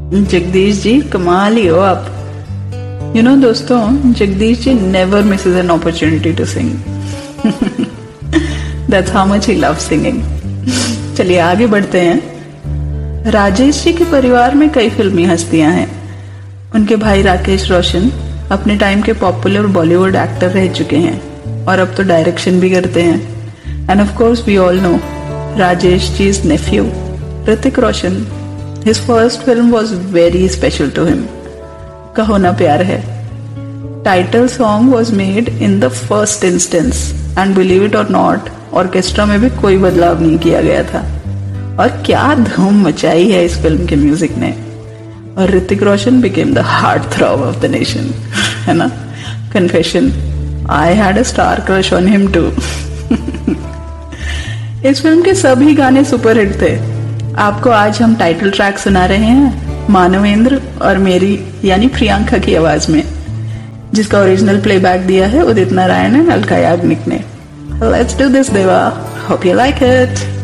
जगदीश जी कमाल ही हो आप। दोस्तों, Jagdish ji never Mrs an opportunity to sing. That's how much he love singing. चलिए आगे बढ़ते हैं। राजेश जी के परिवार में कई फिल्मी हस्तियां हैं। उनके भाई राकेश रोशन अपने टाइम के पॉपुलर बॉलीवुड एक्टर रह चुके हैं और अब तो डायरेक्शन भी करते हैं। End of course we all know Rajesh जी's nephew Hrithik Roshan. His first film was very special to him. कहो ना प्यार है. Title song was made in the first instance and believe it or not, orchestra में भी कोई बदलाव नहीं किया गया था. और क्या धूम मचाई है इस फिल्म के म्यूजिक ने. और Hrithik Roshan became the heartthrob of the nation. है ना? Confession, I had a star crush on him too. इस फिल्म के सभी गाने सुपरहिट थे. आपको आज हम टाइटल ट्रैक सुना रहे हैं मानवेंद्र और मेरी यानी प्रियंका की आवाज में, जिसका ओरिजिनल प्लेबैक दिया है उदित नारायण एंड अलका याग्निक ने. लेट्स डू दिस देवा. Hope you like it.